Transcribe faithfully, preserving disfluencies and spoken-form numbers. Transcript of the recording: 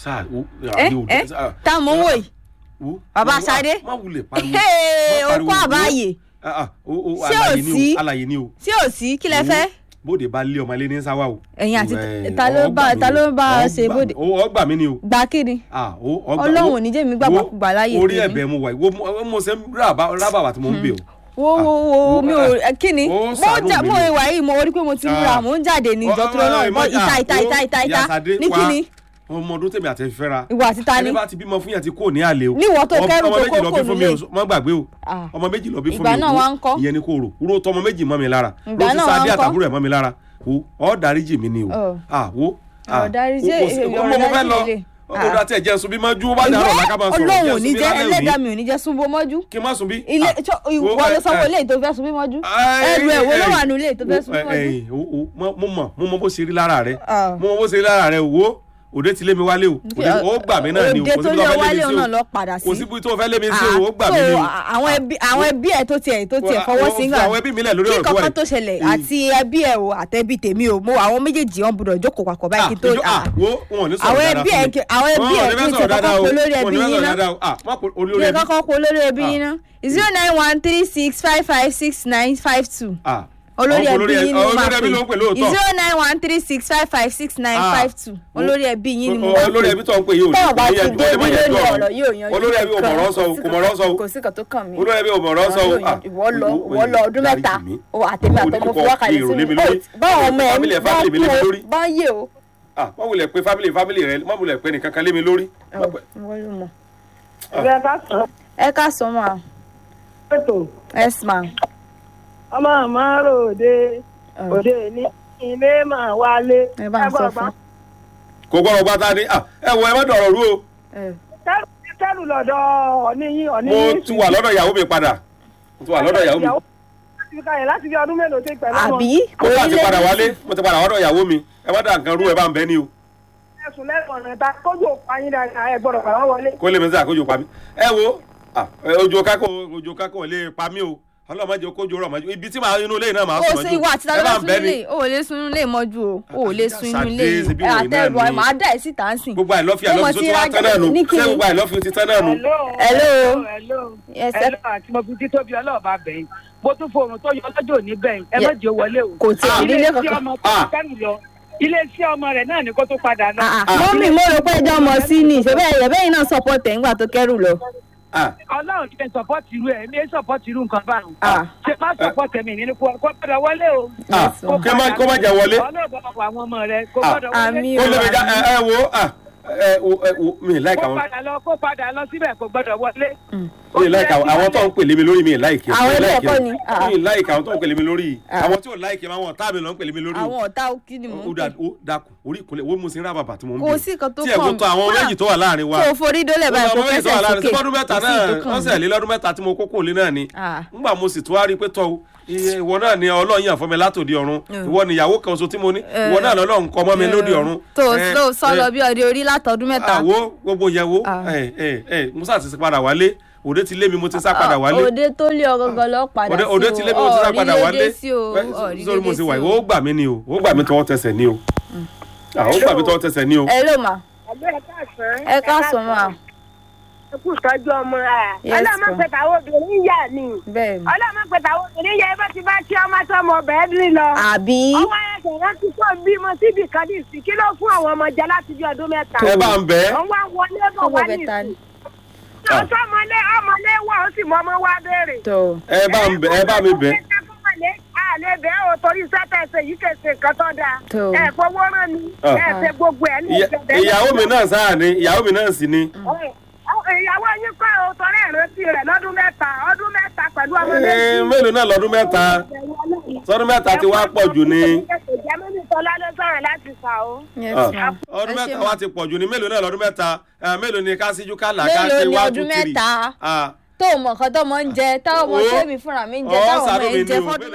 sáà ẹ tá a mọ̀ wò yìí bàbá Ṣadé okó àbáyé ṣé ò sí àlàyé ni o ṣé ò sí kí lẹ fẹ́. bóde bá lé ọmọ ilé ní sáwà o. ẹ̀yin àti ta ló bá ta ló bá ṣe bóde. ó gbà mí ni o. gbà kí ni. Ọlọ́run ò ní jẹ́ mi gbàgbọ́ gbà láyé tèmi. orí ẹ̀bẹ̀ mo wà wo mo ṣe rábàbà tí mo ń bè o. wo wo wo mi ò kí ni mo jà mo ìwà yìí mo rí pé mo ti múra mo ń jáde ní ìjọ tó lọ́nà ìbọn ìta ìta ìta ìta ìta ní kí ni. ọmọ ọdún tèmi àti fẹ́ra ìwà àti ta ni. ẹni bá ti bímọ fún yàn ti kò ní àlè o. níwọ̀ tó kẹ́rù tó kókò nílé. ọmọ gbàgbé o ọmọ méjì lọ bí fún mi. ìgbà náà wá ń kọ́. ìyẹn ni kò rò wúrò tọmọ méjì mọ́ mi lára. ìgbà náà wá ń kọ́. ló ti sáadé àtàbúrò ẹ̀ mọ́ mi lára wo ọ dáríjì mi ni o. wo ọ̀dáríjì ọ̀dáríjì ó dá tẹ̀ jẹ́ sunbí mọ́jú ó bá dàrọ̀ lákà máa sọ̀rọ̀ Ọlọ́run ò ní jẹ́ ẹlẹ́dàá mi ò ní jẹ́ sunbó mọ́jú. kí n má sunbí. ilé ìwọ ló sanwó ilé tó fẹ́ sunbí mọ́jú. ẹrù ẹ̀ wo ló wà nù ilé tó fẹ́ sunbí mọ́jú. mo mọ̀ mo mọ̀ bó ṣe rí lára rẹ̀ mo mọ̀ bó ṣe rí lára rẹ̀ wo òde ti lé mi wálé o ó gbà mí náà ni o òde tó lé wálé o náà lọ padà sí kò síbi tó fẹ́ lé mi sí o ó gbà mí ni o. àwọn ẹbí àwọn ẹbí ẹ tó tiẹ̀ tó tiẹ̀ fọwọ́ sí nga àwọn ẹbí mi lẹ̀ lórí ọ̀rọ̀ tó wà kí kankan tó ṣẹlẹ̀ àti ẹbí ẹ o àtẹbí tèmi o mo àwọn méjèèjì wọn gbọ́dọ̀ jókòó papọ̀ báyìí kí tó àwọn ẹbí ẹ àwọn ẹbí ẹ kí n tẹ kọ́kọ́ kó lórí ẹbí yín ná kí n kọ́kọ́ kó lórí ẹbí yín ná zero nine one three six five five six nine five two olórí ẹbí yín ni mo máa pè zero nine one three six five five six nine five two olórí ẹbí yín ni mo máa pè olórí ẹbí tó ń pè yóò tọ́wọ́ bá ti dé bí lórí ọ̀rọ̀ yóò yanjú olórí ẹbí ò mọ̀rọ̀ sọ kò mọ̀rọ̀ sọ kò sí kan tó kàn mí olórí ẹbí ò mọ̀rọ̀ sọ ìwọ lọ ìwọ lọ ọdún mẹ́ta àtẹ̀mí àtọmọ fún wákàtí sí báwọn ọmọ ẹ̀ bá kú o bá yé o. wọ́n wulẹ̀ pé fámìlì fámìlì rẹ wọ́n wulẹ̀ pé nìkan kan lé mi lórí. ẹ ká sọ ma. yes ma. ọmọ àmọ́ òde òde ní ilé máa wálé. ẹ bá ń sọ fún. kò gbọ́dọ̀ gbátá ní ẹ wọ ẹ má dọ̀rọ̀ rú o. kẹ́rù lọ́dọ̀ ọ̀ní yín ọ̀ní mo yín. ti wà lọ́dọ̀ ìyàwó mi padà mo ti wà lọ́dọ̀ ìyàwó mi. láti fi kalẹ̀ láti fi ọdún mélòó tó pẹ̀lú ọmọ. àbí mo bá ti padà wálé mo ti padà wọ́dọ̀ ìyàwó mi ẹ má dà nǹkan rú ẹ bá ń bẹ́ ni o. ẹ̀sùn lẹ́nu ọ̀nà ta kójú òpá yín dáadáa ẹ gbọ́dọ̀ pàrọ̀ wọlé. kó lè mi sí àkójọ pa mí ẹ wo ojú kákó ojú kákó lè pa mí o ọlọ́mọdé kójú rọ̀ mọ́jú ibi tí màá inú ilé náà máa sùn mọ́jú. o sì wà tí táwọn sún ilé o ò lè sun ilé mọ́jú o o ò lè sun inú ilé àtẹ̀rù ẹ̀ máa dá ẹ̀ sí tàǹsì. gbogbo àìlọ́fì àìlọ́fì tó ti wá tán náà nù ṣé gbogbo àìlọ́fì ti tán náà nù. hello hello àti mo fi títóbi ọlọ́ọ̀bá bẹ̀yìn mo tún fòrùn tó yọ lọ́jọ́ òní bẹ̀yìn ẹ má jẹ́ wọlé o. kò tí ì nílé kankan. ilé iṣẹ́ ọmọ rẹ̀ náà ni kó tó padà lọ. mọ́mì mo rò pé ẹjọ́ ọmọ sí ni ṣe bẹ́ẹ̀ bẹ́ẹ̀ náà support ẹ̀ ńgbà tó kẹ́rù lọ. Ọlọ́run ti fẹ́ sọpọ́tì irú ẹ̀ mi sọpọ́tì irú nǹkan báyìí. ṣe má sọpọ́tì ẹ̀mí nínú kó padà wọlé o. kó má jẹ wọlé. ọlọ́ọ̀bọ̀ àwọn ọmọ rẹ̀ kó gbọ́dọ̀ wọlé. àmì ó lè já ẹ wo ẹ wo mi láìka wọn. kó padà lọ kó padà lọ síbẹ̀ kó gbọ́dọ̀ wọlé. mi láìka àwọn tó ń pè lé mi lórí mi láìkì. àwọn ilé ẹ̀kọ́ ni. mi láìka àwọn tó ń pè lé mi lórí àwọn tí ò láìkì àwọn ọ̀tá mi ló ń pè lé mi lórí. àwọn ọ̀tá kí ni mò ń pè. ó dákun orí ìkúnlẹ̀ wo mo sì ń rà bàbà tí mo ń bè. kò sí kan tó kàn. tí ẹ̀ kò tó àwọn méjì tó wà láàrin wa. kò forí dólẹ̀ báyìí kò kẹsẹ̀ sókè. lọ́dún mẹ́ta náà wọ́n sẹ̀ lé lọ́dún mẹ́ta tí mo kókó lé náà ni. ńgbà mo sì tún wá rí pé tọ́ ìwọ náà ni Ọlọ́run yàn fún mi látòdì ọ̀run ìwọ ni ìyàwó kan so tí mo ní ìwọ náà lọ́lọ́run kọ́ mọ́ mi lódì ọ̀run. tó sọ lọ bí ọdẹ orí látọdún mẹ́ta. àwo gbogbo yẹn wo musa ti padà wálé òde ti lé mi mo ti sá padà wálé. òde tó lé ọgọgọ lọ padà sí o òde ti lé mi mo ti sá padà wálé. ọ̀rí sórí mo ti wà ó gbà mí ni o ó gbà mí tọwọ́ tẹsẹ̀ ni o ó gbà mí tọwọ́ tẹsẹ̀ ni o. ẹ ló mà ẹ ká sọ mà. ẹkú ìtọ́jú ọmọ ẹ ọlọ́mọ pẹ̀tà obìnrin yà ni ọlọ́mọ pẹ̀tà obìnrin yà ẹ bá ti bá tí ọmọ sọmọ ọbẹ̀ dín lọ. àbí. ọwọ́ ẹsẹ̀ rẹ ti tó bímọ síbi kan ní ìsìn kí ló fún àwọn ọmọ jẹ láti bí ọdún mẹ́ta. ẹ bá ń bẹ. ọwọ́ wọlé bọ̀ wá ní ìsìn. ọ̀sán ọmọlé ọmọlé wà ó sì mọ ọmọ wa béèrè. ẹ bá ń bẹ ẹ bá mi bẹ. àlẹ́ bẹ́ẹ̀ o torí sẹ́tẹ̀ẹ̀sẹ̀ yìí kẹsẹ̀ nǹkan tó dáa. ẹ fowó rán mi ẹ fẹ́ gbogbo ẹ̀ ní ìjọba. ìyàwó mi náà sáà ni ìyàwó mi náà sì ni. ìyàwó yín kọ́ ọ tọrẹ ìrántí rẹ̀ lọ́dún mẹ́ta ọdún mẹ́ta pẹ̀lú ọmọ méjì. mélòó náà lọ́dún mẹ́ta sọ́dún mẹ́ta ti wá pọ̀ jù ni. ìjẹ́mínú tọ́lá ló sọ̀rọ̀ láti fà ó. ọdún mẹ́ta wá ti pọ̀ jù ni mélòó náà lọ́dún mẹ́ta mélòó ni ká síjú ká là ká ṣe mélòó ni wájú ọdún kiri. mẹ́ta tó mọ̀ kan tó mọ̀ ń jẹ táwọn ọmọ tẹ́mi fúnra mi ń jẹ táwọn ọmọ ẹ̀ ń jẹ fọ́dún